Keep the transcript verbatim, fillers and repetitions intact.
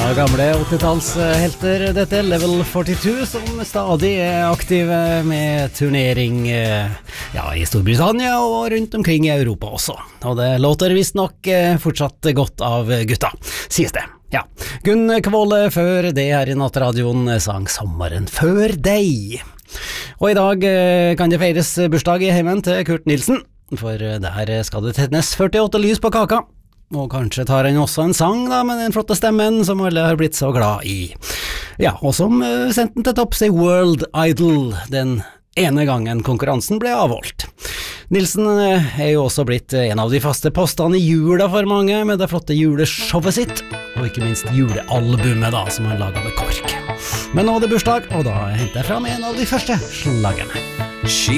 Gamle åttitallshelter, dette er Level førtito, som stadig er aktive med turnering ja, i Storbritannia og rundt omkring i Europa også. Og det låter visst nok fortsatt godt av gutta, sies det. Ja, Gunn Kvåle før det her i Nattradioen sang Sommeren før deg. Og i dag kan det feires bursdag i heimen til Kurt Nilsen, for der skal det tennes førtiåtte lys på kaka. Og kanskje tar han også en sang da, med den flotte stemmen som alle har blitt så glad i. Ja, og som uh, sendte den til topps i World Idol den ene gangen konkurransen ble avholdt. Nilsen uh, er jo også blitt en av de faste postene i jula for mange, med det flotte juleshowet sitt, og ikke minst julealbumet da, som han laget med KORK. Men nå er det bursdag, og da henter jeg fram en av de første slagerne.